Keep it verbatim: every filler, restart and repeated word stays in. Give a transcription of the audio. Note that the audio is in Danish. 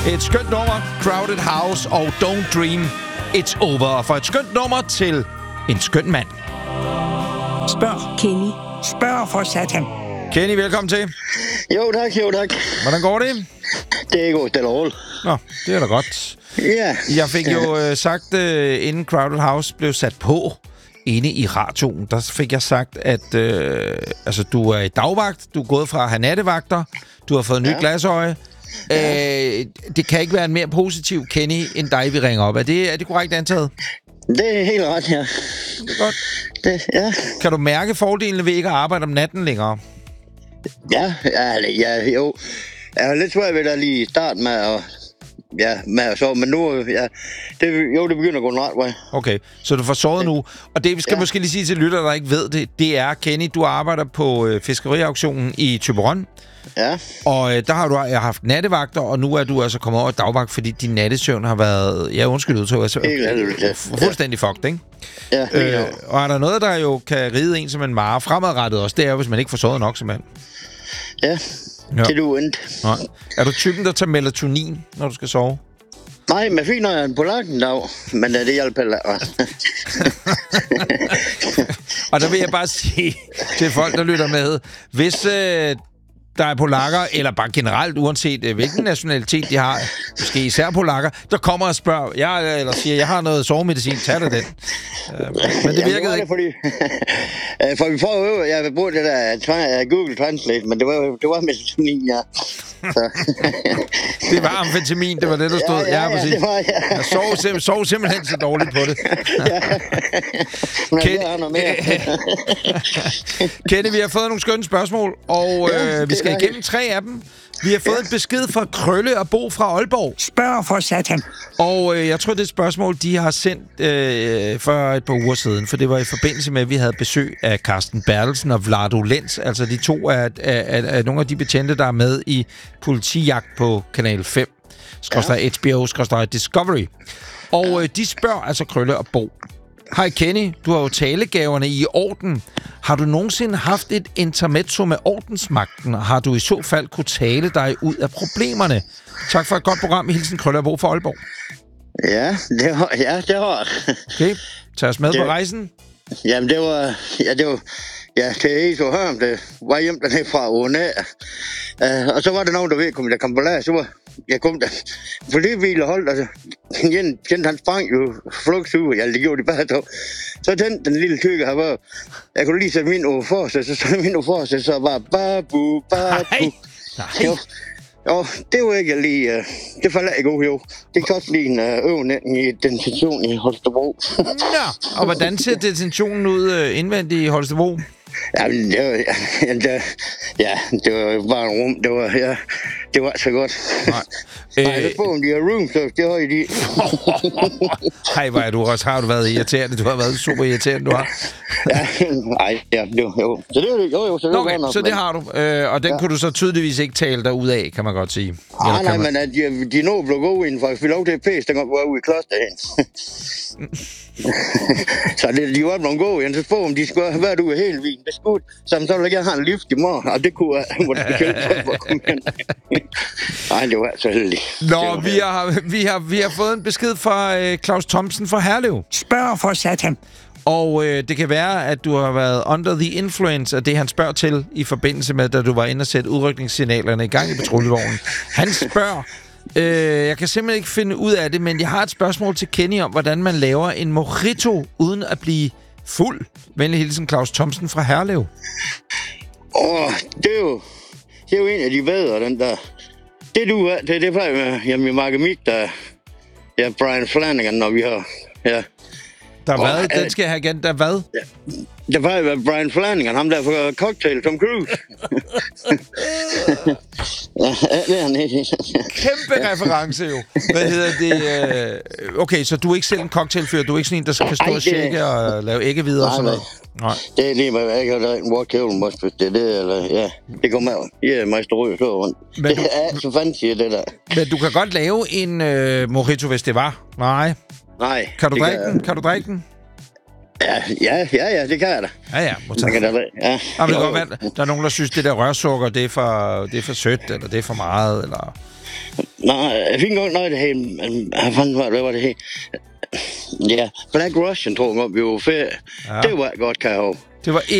Et skønt nummer, Crowded House og Don't Dream, It's Over. Og for et skønt nummer til en skøn mand. Spørg Kenny. Spørg for satan. Kenny, velkommen til. Jo tak, jo tak. Hvordan går det? Det går stille og roligt. Nå, det er da godt. Ja. Jeg fik jo øh, sagt, øh, inden Crowded House blev sat på inde i radioen, der fik jeg sagt, at øh, altså, du er i dagvagt, du er gået fra at have nattevagter, du har fået en ny ja. glasøje. Ja. Øh, det kan ikke være en mere positiv Kenny, end dig, vi ringer op. Er det, er det korrekt antaget? Det er helt ret, ja. Det er godt. Det, ja. Kan du mærke fordelene ved ikke at arbejde om natten længere? Ja, ja, ja jo. Jeg har lidt svært ved at lige starte med at, ja, med at sove, men nu, ja, det, jo, det begynder at gå en ret vej. Okay, så du får sovet nu. Og det, vi skal ja. måske lige sige til lytter, der ikke ved det, det er, Kenny, du arbejder på øh, fiskeriauktionen i Thyborøn. Ja. Og øh, der har du jeg har haft nattevagter, og nu er du altså kommet over i dagvagt, fordi din nattesøvn har været, ja, undskyld udtog, altså, okay, fuldstændig ja. fucked, ikke? Ja, øh, og er der noget, der jo kan ride en som en mare fremadrettet også, det er jo, hvis man ikke får sovet nok, simpelthen. Ja, ja. det er du endt. Nej. Er du typen, der tager melatonin, når du skal sove? Nej, men fint, når jeg er på lakken dag, men det hjælper heller. Og der vil jeg bare sige til folk, der lytter med, hvis øh, der er polakker, eller bare generelt, uanset øh, hvilken nationalitet de har, måske især polakker, der kommer og spørger, jeg, eller siger, jeg har noget sovemedicin, tag dig den. Øh, men det virkede Jamen, det ikke. Fordi, for vi får jo, jeg bruger det der Google Translate, men det var, det var melatonin, ja. Det var amfetamin, det var det, der stod. Ja, ja, ja, præcis. det var, ja. Jeg sov, sim- sov simpelthen så dårligt på det. Ja. Men Kenny, det er noget mere. Kenny, vi har fået nogle skønne spørgsmål, og Ja, øh, vi skal er igennem helt... tre af dem. Vi har fået ja. en besked fra Krølle og Bo fra Aalborg. Spørg for satan. Og øh, jeg tror, det er et spørgsmål, de har sendt øh, for et par uger siden, for det var i forbindelse med, at vi havde besøg af Carsten Bertelsen og Vlado Lenz, altså de to af, af, af, af nogle af de betjente, der er med i Politijagt på Kanal fem, skråstreg ja. H B O, skråstreg Discovery. Og øh, de spørger altså Krølle og Bo. Hej Kenny, du har jo talegaverne i orden. Har du nogensinde haft et intermezzo med ordensmagten? Har du i så fald kunne tale dig ud af problemerne? Tak for et godt program. Hilsen Krølle og Bo fra Aalborg. Ja, det har ja, det har. Okay, tag os med det, på rejsen. Jamen, det var... Ja, det var... Ja, det er helt så hørm, det var hjem dernede fra U N A. Uh, og så var der nogen, der ved, der kom på lager, så var jeg kom der. For det ville holdt, altså, igen, kendte han sprang jo flugtsuge, ja, det gjorde de bare dog. Så den, den lille tykke her var, jeg kunne lige sætte min over for sig, så sætte min over for sig, så var babu, babu. Nej. Jo, jo, det var ikke lige, uh, det faldt ikke god, jo. Det kostede lige en uh, øvning i detention i Holstebro. Ja, og hvordan ser detentionen ud uh, indvendigt i Holstebro? Ja, det var, ja, det, ja, det var bare en rum. Det var, ja, det var så godt. Nej, Nej øh... det var om de har room, så det har I de. Hej, hvor er du også. Har du været irriterende? Du har været super irriterende, du har. Ja, nej, ja, jo, jo. Så det var jo, jo, så det okay, nok, så det men... har du. Øh, og den ja. kunne du så tydeligvis ikke tale dig ud af, kan man godt sige. Nej, nej, man... men at de, de nå blev gode inden, for jeg fik lov til at pæse, den var ude i klosterhen. Så det, de var blevet gode igen, så spurgte om de skulle have været ude helt vin. Det skulle, så så ville jeg have en lift i morgen, og det kunne jeg måtte bekæmpe for at komme ind. Nej, det var så heldigt. Nå, vi har, vi, har, vi har fået en besked fra øh, Claus Thomsen fra Herlev. Spørg for satan. Og øh, det kan være, at du har været under the influence af det, han spørger til, i forbindelse med, da du var inde og sætte udrykningssignalerne i gang i patruljevognen. Han spørger, øh, jeg kan simpelthen ikke finde ud af det, men jeg har et spørgsmål til Kenny om, hvordan man laver en mojito uden at blive fuld. Venlig hilsen, Claus Thomsen fra Herlev. Åh, oh, det er jo, det er jo en af de bedre, den der. Det du er, det, det plejer med, jamen i Margamit, der ja, Brian Flanagan, når vi har, ja. Der hvad? Og, den skal jeg have igen. Der hvad? Ja. Der plejer at være Brian Flanagan, ham der for Cocktail, Tom Cruise. Ja, det er han ikke. Kæmpe reference jo. Hvad hedder det? Okay, så du er ikke selv en cocktailfyr? Du er ikke sådan en, der kan stå Ej, og shake og lave æggehvider og sådan noget? Nej. Det er lige med, at jeg ikke har lavet en walk-kævel, måske. Det er det, eller ja. Det kommer med. Ja, meister røg så rundt. Men det du, er så fancy, det der. Men du kan godt lave en øh, mojito, hvis det var? Nej. Nej. Kan du drikke kan... den? Kan du drikke den? Ja, ja, ja, ja, det kan jeg da. Ja, ja, må tage det. Ja. Ja, det godt, der er nogen, der synes, det der rørsukker, det er for, det er for sødt, eller det er for meget, eller... Nej, jeg fik engang noget, det hed... Hvad fanden var det, hvad det hed? Ja, Black Russian, tror jeg, vi var ferie. Ja. Det var godt, kan jeg huske. Det var